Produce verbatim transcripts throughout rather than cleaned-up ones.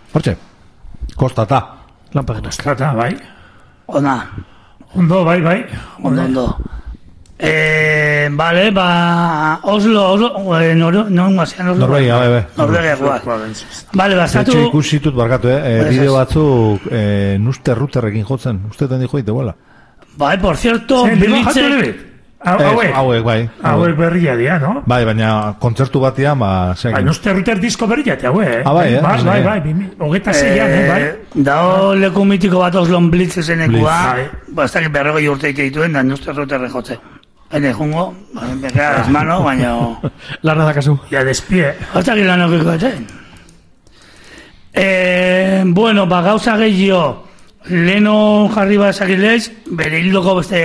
Hortxe, kostata. Kostata, bai. Ona. Ondo, bai, bai. Ondo, ondo. Eh, vale, ba, Oslo, Oslo, eh, no, no, Oslo. Norvegia, bai, bai. Norvegia, vale, basatu. Etxe ikusitut barkatu, eh, bideo batzuk eh, nuste ruterrekin jotzen, uste tendi joite, bola. Bai, por cierto, bilitzek. Hauek, hauek, bai. Hauek berria dia, no? Bai, baina kontzertu batean, ba, bai, nuste ruter disko berria, hauek, eh? Ah, bai, eh? Bai, bai, bai, hogeta zeian, eh, bai. Dao leku mitiko bat Oslon Blitz ezenekua, bastak berrogei urte dituen, da nuste ruterre jotze. Ene jungo, berra esmano, baina... Larra da kasu. Ja, despie. Hortak ilan okiko etzen. Bueno, ba, gauza gehiago, leno jarri bat esakilez, bere hildoko beste...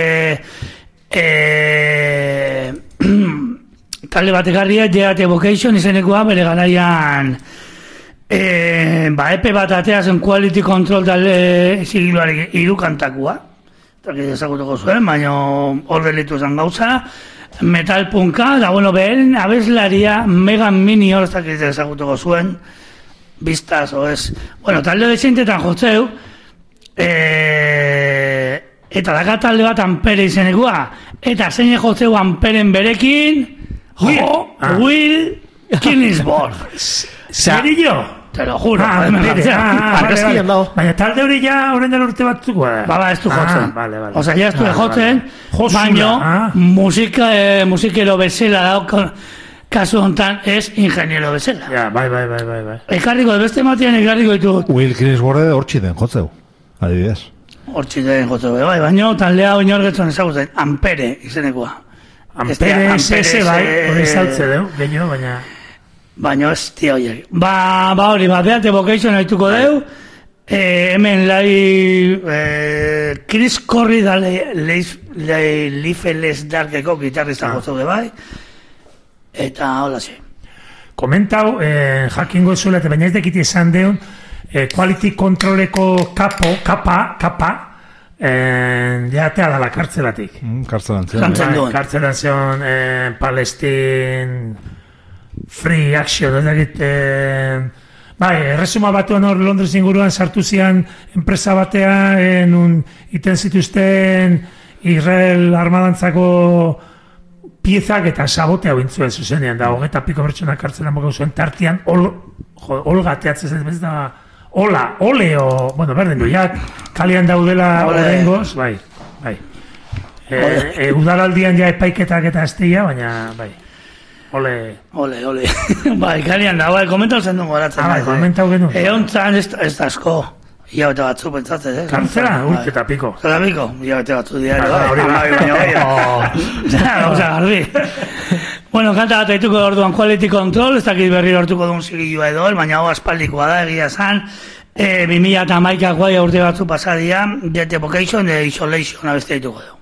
talde batekarria, Deat Evocation izenekoa, bere garaian... Ba, epe bat ateazen quality control talde zigiluarik irukantakua. Eta ezagutuko zuen, baina hor delitu zen gauza, metal punka, da bueno, behen abeslaria Megan Mini hor ezagutuko zuen, biztaz, oez. Bueno, talde desentetan jotzeu, eta daka talde bat Ampere izenekoa, eta zein jotzeu Amperen berekin, Will Killingsborg. Zerillo? Te lo juro. Ah, baina talde hori ja horren dela urte batzuko da. Ba, ba, ez du jotzen. Vale, vale. Osa, ja ez du jotzen, baina musikero bezala da, kasu honetan ez ingeniero bezala. Ja, bai, bai, bai, bai, bai. Ekarriko, beste matean ekarriko ditu. Will Killingsborg hortzi den jotzeu, adibidez. Hortzi den jotzeu, bai, baina taldea oinorgetzen ezagutzen, Ampere izenekoa. Ampere, ese, bai, hori zautze deu, genio, baina... Baina ez tia horiek. Ba, ba hori, ba, Deat Evocation haituko deu, hemen lai Chris Corry da Lifeless Darkeko gitarrista gotzaude bai, eta hola ze. Komentau, jakingo zuela, eta baina ez dekiti esan deun, quality controleko kapo, kapa, kapa, jatea dala kartzelatik. Kartzelan zion. Kartzelan zion, Palestine... Free Action, ez dakit... Bai, erresuma batuan hor Londres inguruan sartu zian enpresa batea, nun iten zituzten Israel armadantzako piezak eta sabotea bintzuen zuzenean, da hogeta piko bertsonak kartzelan boko zuen tartian, olga teatzen ez da, ola, oleo, bueno, berden duiak, kalian daudela orengoz, bai, bai. Udalaldian ja epaiketak eta estia, baina, bai. Ole. Ole, ole. Bai, kalian da, bai, komentau zen duen goratzen. Ah, bai, komentau genuen. Eontzan ez da asko. Ia bete batzu pentsatzen, eh? Kartzela, urte eta piko. Eta piko, ia bete batzu diario. Hori bai, baina bai. Gauza garbi. Bueno, kanta bat haituko orduan Quality Control, ez dakit berri hortuko duen zigilua edo, baina hau aspaldikoa da, egia zan. bi mila hamaikakoa urte batzu pasadia, Deat Evocation, Isolation abeste dituko du.